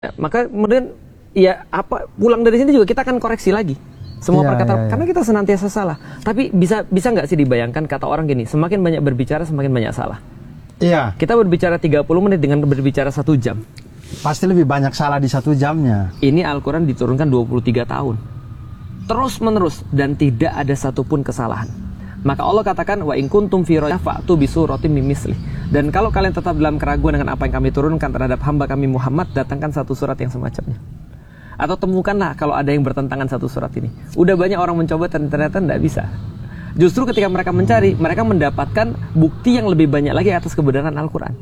Maka kemudian ya apa pulang dari sini juga kita akan koreksi lagi semua perkataan karena kita senantiasa salah. Tapi bisa nggak sih dibayangkan kata orang gini, semakin banyak berbicara semakin banyak salah. Iya. Kita berbicara 30 menit dengan berbicara 1 jam. Pasti lebih banyak salah di 1 jamnya. Ini Al-Quran diturunkan 23 tahun. Terus menerus dan tidak ada satupun kesalahan. Maka Allah katakan wa in kuntum fi raibin fa'tu bi suratin min mislih. Dan kalau kalian tetap dalam keraguan dengan apa yang kami turunkan terhadap hamba kami Muhammad, datangkan satu surat yang semacamnya. Atau temukanlah kalau ada yang bertentangan satu surat ini. Udah banyak orang mencoba dan ternyata tidak bisa. Justru ketika mereka mencari, mereka mendapatkan bukti yang lebih banyak lagi atas kebenaran Al-Quran.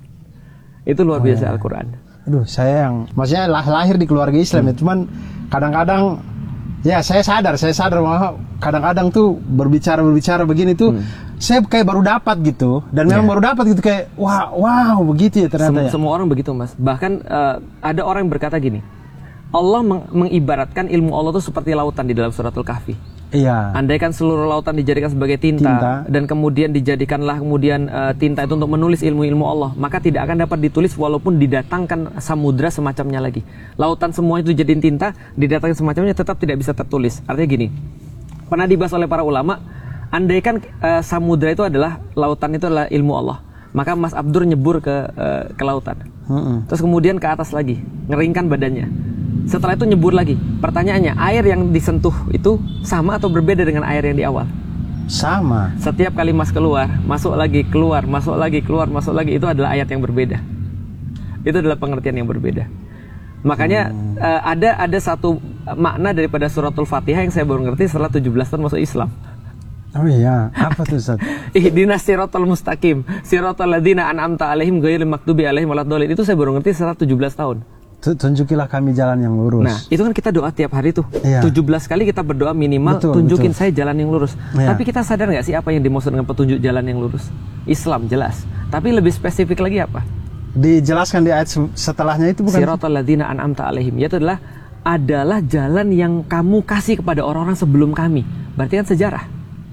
Itu luar biasa Al-Quran. Aduh, saya yang maksudnya lahir di keluarga Islam ya, cuman kadang-kadang ya saya sadar bahwa kadang-kadang tuh berbicara begini tuh saya kayak baru dapat gitu, dan memang baru dapat gitu, kayak wow begitu ya ternyata. Semua orang begitu, Mas. Bahkan ada orang yang berkata gini, Allah mengibaratkan ilmu Allah itu seperti lautan di dalam suratul Kahfi. Iya. Andaikan seluruh lautan dijadikan sebagai tinta. Dan kemudian dijadikanlah tinta itu untuk menulis ilmu-ilmu Allah, maka tidak akan dapat ditulis walaupun didatangkan samudra semacamnya lagi. Lautan semua itu jadiin tinta, didatangkan semacamnya tetap tidak bisa tertulis. Artinya gini, pernah dibahas oleh para ulama, andaikan samudra itu adalah lautan, itu adalah ilmu Allah, maka Mas Abdur nyebur ke lautan. Terus kemudian ke atas lagi, ngeringkan badannya. Setelah itu nyebur lagi. Pertanyaannya, air yang disentuh itu sama atau berbeda dengan air yang di awal? Sama. Setiap kali Mas keluar, masuk lagi, keluar, masuk lagi, keluar, masuk lagi, itu adalah ayat yang berbeda. Itu adalah pengertian yang berbeda. Makanya ada satu makna daripada suratul Fatihah yang saya baru ngerti setelah 17 tahun masuk Islam. Oh iya, apa tuh Ustaz? Ihdinas siratal mustaqim, siratal ladzina an'amta alaihim ghairil maghdubi alaihim waladdallin. Itu saya baru ngerti setelah 17 tahun. Tunjukilah kami jalan yang lurus. Nah, itu kan kita doa tiap hari tuh. 17 kali kita berdoa minimal, tunjukin saya jalan yang lurus. Tapi kita sadar nggak sih apa yang dimaksud dengan petunjuk jalan yang lurus? Islam jelas. Tapi lebih spesifik lagi apa? Dijelaskan di ayat setelahnya itu bukan? Siratal ladzina an'amta alaihim. Itu adalah jalan yang kamu kasih kepada orang-orang sebelum kami. Berarti kan sejarah.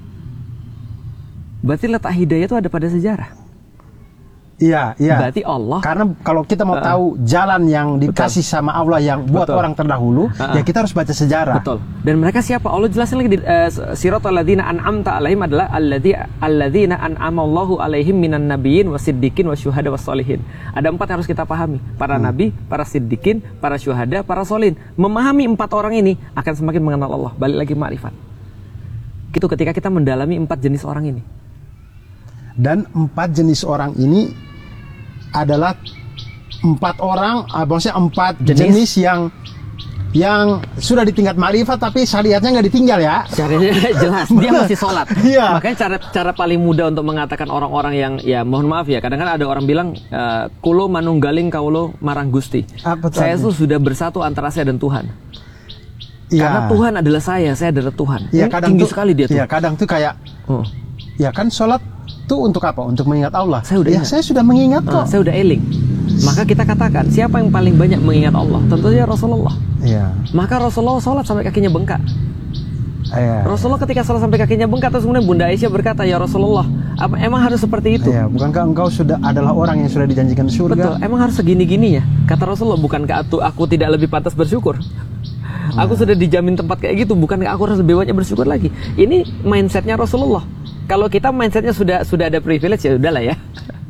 Berarti letak hidayah itu ada pada sejarah. Iya. Berarti Allah. Karena kalau kita mau tahu jalan yang dikasih sama Allah yang buat orang terdahulu, ya kita harus baca sejarah. Betul. Dan mereka siapa? Allah jelasin lagi di siratal ladzina an'amta alaihim adalah alladzina an'amallahu alaihim minan nabiyyin wasiddiqin wasyuhada wassolihin. Ada 4 yang harus kita pahami. Para nabi, para siddiqin, para syuhada, para solihin. Memahami 4 orang ini akan semakin mengenal Allah. Balik lagi ma'rifat. Itu ketika kita mendalami 4 jenis orang ini. Dan 4 jenis orang ini adalah 4 orang, maksudnya 4 jenis yang sudah di tingkat ma'rifat tapi syariatnya nggak ditinggal ya. Syariatnya jelas, dia masih sholat. Iya. Makanya cara paling mudah untuk mengatakan orang-orang yang, ya mohon maaf ya, kadang-kadang ada orang bilang kulo manunggaling kaulo marang Gusti. Saya tuh sudah bersatu antara saya dan Tuhan. Ya. Karena Tuhan adalah saya adalah Tuhan. Ya, tinggi sekali dia tuh. Ya, kadang tuh kayak ya kan sholat tuh untuk apa? Untuk mengingat Allah. Saya sudah mengingat kok. Saya udah eling. Maka kita katakan, siapa yang paling banyak mengingat Allah? Tentunya Rasulullah. Iya. Maka Rasulullah sholat sampai kakinya bengkak. Rasulullah ketika sholat sampai kakinya bengkak, terus kemudian Bunda Aisyah berkata, ya Rasulullah, emang harus seperti itu? Bukankah engkau sudah adalah orang yang sudah dijanjikan surga? Betul, emang harus segini-gininya? Kata Rasulullah, bukankah aku tidak lebih pantas bersyukur? Aku sudah dijamin tempat kayak gitu, bukankah aku harus lebih banyak bersyukur lagi? Ini mindsetnya Rasulullah. Kalau kita mindsetnya sudah ada privilege, ya udahlah ya.